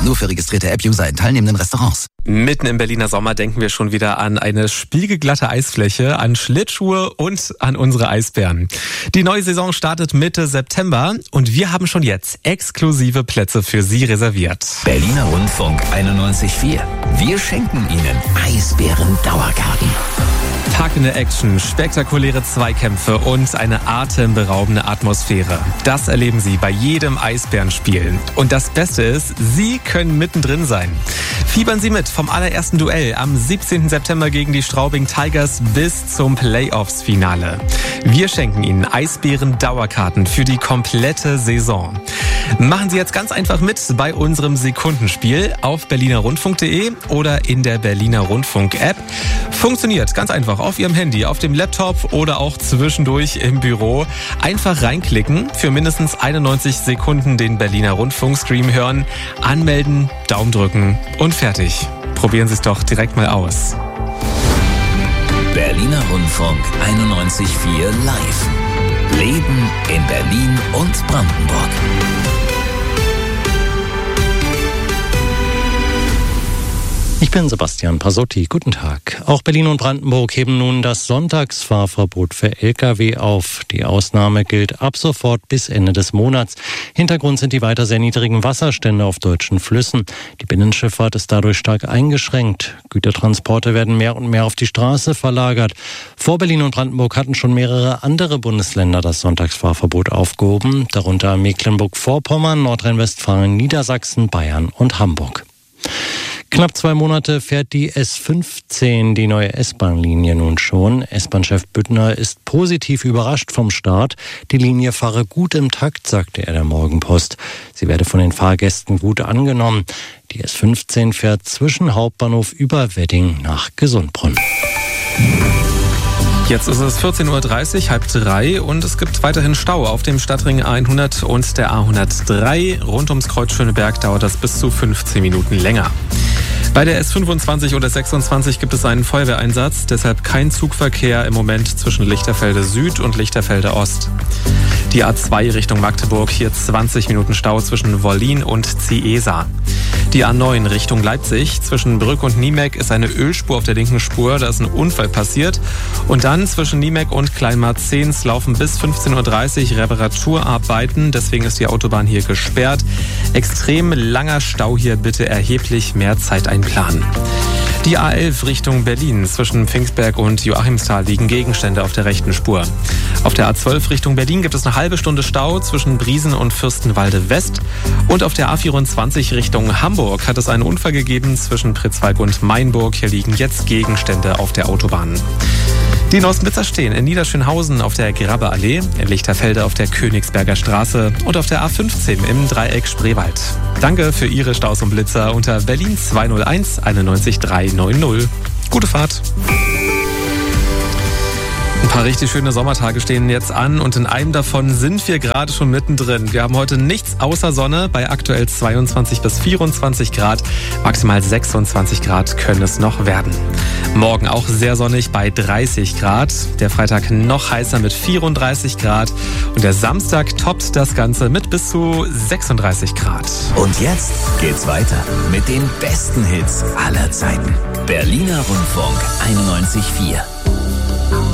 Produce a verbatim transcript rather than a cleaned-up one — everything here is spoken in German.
Nur für registrierte App-User in teilnehmenden Restaurants. Mitten im Berliner Sommer denken wir schon wieder an eine spiegelglatte Eisfläche, an Schlittschuhe und an unsere Eisbären. Die neue Saison startet Mitte September und wir haben schon jetzt exklusive Plätze für Sie reserviert. Berliner Rundfunk einundneunzig Komma vier. Wir schenken Ihnen Eisbären-Dauerkarten. Packende Action, spektakuläre Zweikämpfe und eine atemberaubende Atmosphäre. Das erleben Sie bei jedem Eisbärenspiel. Und das Beste ist, Sie können mittendrin sein. Fiebern Sie mit vom allerersten Duell am siebzehnten September gegen die Straubing Tigers bis zum Playoffs-Finale. Wir schenken Ihnen Eisbären-Dauerkarten für die komplette Saison. Machen Sie jetzt ganz einfach mit bei unserem Sekundenspiel auf berliner rundfunk punkt de oder in der Berliner Rundfunk-App. Funktioniert ganz einfach auf Ihrem Handy, auf dem Laptop oder auch zwischendurch im Büro. Einfach reinklicken, für mindestens einundneunzig Sekunden den Berliner Rundfunk-Stream hören, anmelden, Daumen drücken und fertig. Probieren Sie es doch direkt mal aus. Berliner Rundfunk einundneunzig Komma vier live. Leben in Berlin und Brandenburg. Ich bin Sebastian Pasotti. Guten Tag. Auch Berlin und Brandenburg heben nun das Sonntagsfahrverbot für L K W auf. Die Ausnahme gilt ab sofort bis Ende des Monats. Hintergrund sind die weiter sehr niedrigen Wasserstände auf deutschen Flüssen. Die Binnenschifffahrt ist dadurch stark eingeschränkt. Gütertransporte werden mehr und mehr auf die Straße verlagert. Vor Berlin und Brandenburg hatten schon mehrere andere Bundesländer das Sonntagsfahrverbot aufgehoben, darunter Mecklenburg-Vorpommern, Nordrhein-Westfalen, Niedersachsen, Bayern und Hamburg. Knapp zwei Monate fährt die S fünfzehn, die neue S-Bahn-Linie nun schon. S-Bahn-Chef Büttner ist positiv überrascht vom Start. Die Linie fahre gut im Takt, sagte er der Morgenpost. Sie werde von den Fahrgästen gut angenommen. Die S fünfzehn fährt zwischen Hauptbahnhof über Wedding nach Gesundbronn. Jetzt ist es vierzehn Uhr dreißig, halb drei und es gibt weiterhin Stau auf dem Stadtring A hundert und der A hundertdrei. Rund ums Kreuz Schöneberg dauert das bis zu fünfzehn Minuten länger. Bei der S fünfundzwanzig oder sechsundzwanzig gibt es einen Feuerwehreinsatz, deshalb kein Zugverkehr im Moment zwischen Lichterfelde Süd und Lichterfelde Ost. Die A zwei Richtung Magdeburg, hier zwanzig Minuten Stau zwischen Wollin und Ciesa. Die A neun Richtung Leipzig, zwischen Brück und Niemek ist eine Ölspur auf der linken Spur, da ist ein Unfall passiert. Und dann zwischen Niemek und Kleinmarzens laufen bis fünfzehn Uhr dreißig Reparaturarbeiten, deswegen ist die Autobahn hier gesperrt. Extrem langer Stau hier, bitte erheblich mehr Zeit einplanen. Die A elf Richtung Berlin, zwischen Pfingstberg und Joachimsthal liegen Gegenstände auf der rechten Spur. Auf der A zwölf Richtung Berlin gibt es eine halbe Stunde Stau zwischen Briesen und Fürstenwalde West. Und auf der A vierundzwanzig Richtung Hamburg hat es einen Unfall gegeben zwischen Pritzwalk und Mainburg. Hier liegen jetzt Gegenstände auf der Autobahn. Die neuesten Blitzer stehen in Niederschönhausen auf der Grabbeallee, in Lichterfelde auf der Königsberger Straße und auf der A fünfzehn im Dreieck Spreewald. Danke für Ihre Staus und Blitzer unter Berlin zwei null eins einundneunzig drei neun null. Gute Fahrt! Ein paar richtig schöne Sommertage stehen jetzt an und in einem davon sind wir gerade schon mittendrin. Wir haben heute nichts außer Sonne bei aktuell zweiundzwanzig bis vierundzwanzig Grad. Maximal sechsundzwanzig Grad können es noch werden. Morgen auch sehr sonnig bei dreißig Grad. Der Freitag noch heißer mit vierunddreißig Grad. Und der Samstag toppt das Ganze mit bis zu sechsunddreißig Grad. Und jetzt geht's weiter mit den besten Hits aller Zeiten. Berliner Rundfunk einundneunzig Komma vier.